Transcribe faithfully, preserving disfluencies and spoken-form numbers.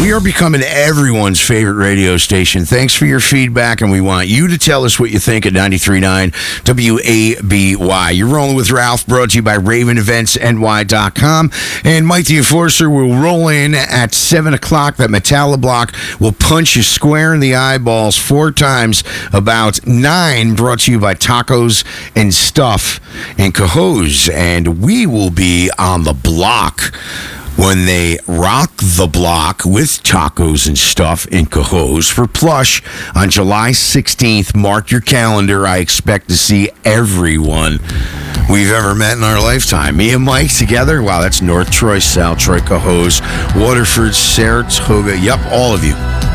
We are becoming everyone's favorite radio station. Thanks for your feedback, and we want you to tell us what you think at ninety-three point nine W A B Y. You're rolling with Ralph, brought to you by Raven Events N Y dot com. And Mike the Enforcer will roll in at seven o'clock. That Metalla block will punch you square in the eyeballs four times. About nine, brought to you by Tacos and Stuff in Cohoes. And we will be on the block when they rock the block with Tacos and Stuff in Cohoes for Plush on July sixteenth. Mark your calendar. I expect to see everyone we've ever met in our lifetime. Me and Mike together. Wow, that's North Troy, South Troy, Cohoes, Waterford, Saratoga. Yep, all of you.